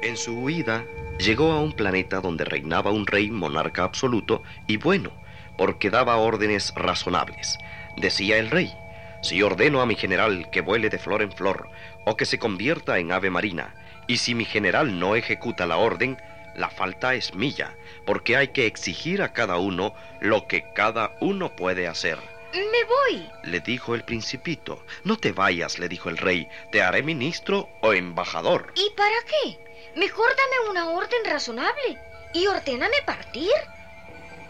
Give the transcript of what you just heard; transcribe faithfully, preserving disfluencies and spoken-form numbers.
En su huida, llegó a un planeta donde reinaba un rey monarca absoluto y bueno, porque daba órdenes razonables. Decía el rey: si ordeno a mi general que vuele de flor en flor, o que se convierta en ave marina, y si mi general no ejecuta la orden, la falta es mía, porque hay que exigir a cada uno lo que cada uno puede hacer. Me voy, le dijo el principito. No te vayas, le dijo el rey, te haré ministro o embajador. ¿Y para qué? Mejor dame una orden razonable y ordéname partir.